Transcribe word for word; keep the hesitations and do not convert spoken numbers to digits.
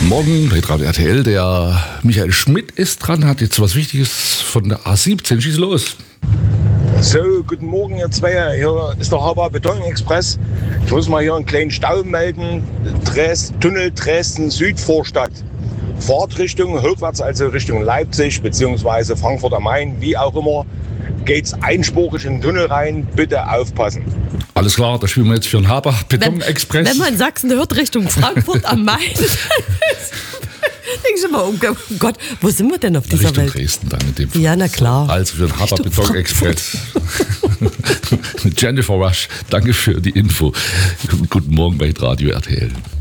Morgen bei Radio R T L. Der Michael Schmidt ist dran, hat jetzt was Wichtiges von der A siebzehn. Schieß los. So, guten Morgen, ihr zwei. Hier ist der Haber Betonexpress. Ich muss mal hier einen kleinen Stau melden. Dres- Tunnel Dresden-Südvorstadt. Fahrtrichtung hochwärts, also Richtung Leipzig bzw. Frankfurt am Main, wie auch immer, geht's einspurig in den Tunnel rein. Bitte aufpassen. Alles klar, da spielen wir jetzt für den Haber Betonexpress. Wenn, wenn man Sachsen hört, Richtung Frankfurt am Main, denke ich immer, oh Gott, wo sind wir denn auf dieser Richtung Welt? Dresden dann in dem Fall. Ja, na klar. Also für den Haber Richtung Betonexpress. Jennifer Rush, danke für die Info. Guten Morgen bei Radio R T L.